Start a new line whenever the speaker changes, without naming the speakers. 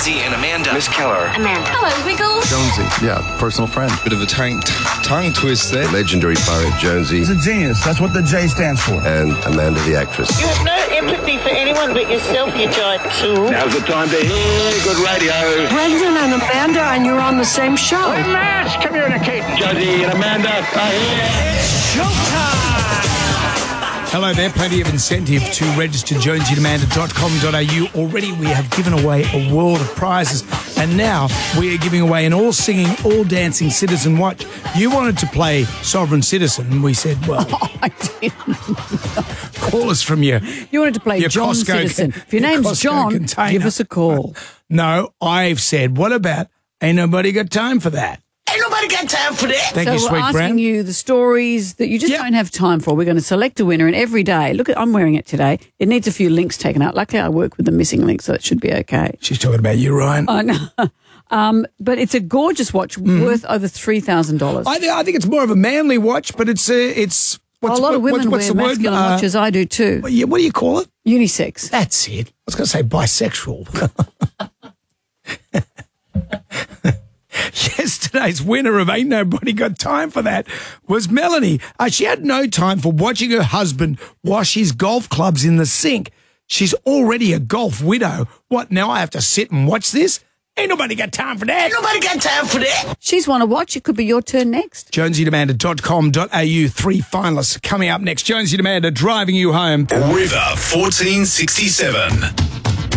Jonesy and Amanda.
Miss Keller.
Amanda.
Hello, Wiggles.
Jonesy, yeah, personal friend.
Bit of a tongue twist there.
Legendary poet Jonesy.
He's a genius. That's what the J stands for.
And Amanda the actress.
You have no empathy for anyone but yourself, you giant tool.
Now's the time to hear good radio.
Brendan and Amanda, and you're on the same show.
Mass communicate. Jonesy and Amanda are here.
Hello there, plenty of incentive to register jonesyandamanda.com.au. Already we have given away a world of prizes, and now we are giving away an all-singing, all-dancing Citizen Watch. You wanted to play Sovereign Citizen, and we said, well...
I didn't.
Call us from your...
You wanted to play
your
John
Costco,
Citizen. If your name's
Costco
John,
container.
give us a call.
No, I've said, what about ain't nobody got time for that?
Ain't nobody got time for that.
Thank
So
you,
we're
sweet
asking
Brand.
you the stories that you just
Yep.
don't have time for. We're going to select a winner, and every day, look, I'm wearing it today. It needs a few links taken out. Luckily, I work with the missing links, so it should be okay.
She's talking about you, Ryan.
I know. But it's a gorgeous watch worth over $3,000.
I think it's more of a manly watch, but it's what's,
A lot of women
what's
wear
the word?
masculine watches. I do too.
What do you call it?
Unisex.
That's it. I was going to say bisexual. Yesterday's winner of Ain't Nobody Got Time for That was Melanie. She had no time for watching her husband wash his golf clubs in the sink. She's already a golf widow. What, now I have to sit and watch this? Ain't nobody got time for that.
Ain't nobody got time for that.
She's won a watch. It could be your turn next.
JonesyDemanda.com.au. 3 finalists coming up next. Jonesy Demanda driving you home.
River 1467.